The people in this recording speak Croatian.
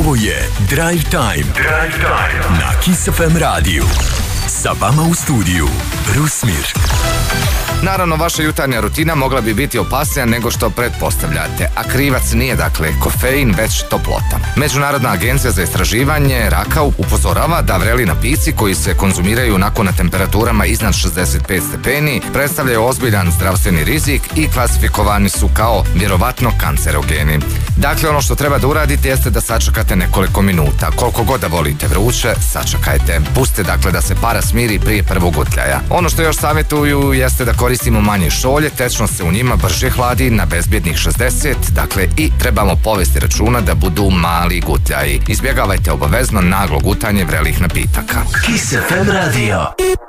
Ovo je Drive Time na Kiss FM radiju. Sa vama u studiju Rusmir. Naravno, vaša jutarnja rutina mogla bi biti opasnija nego što pretpostavljate, a krivac nije dakle kofein, već toplota. Međunarodna agencija za istraživanje raka upozorava da vreli napici koji se konzumiraju nakon na temperaturama iznad 65 stepeni predstavljaju ozbiljan zdravstveni rizik i klasifikovani su kao vjerovatno kancerogeni. Dakle, ono što treba da uradite jeste da sačekate nekoliko minuta. Koliko god da volite vruće, sačekajte. Pustite dakle da se para smiri prije prvog gutljaja. Ono što još savjetuju jeste da koristimo manje šolje, tečnost se u njima brže hladi na bezbjednih 60, dakle i trebamo povesti računa da budu mali gutljaji. Izbjegavajte obavezno naglo gutanje vrelih napitaka. Kiss FM radio.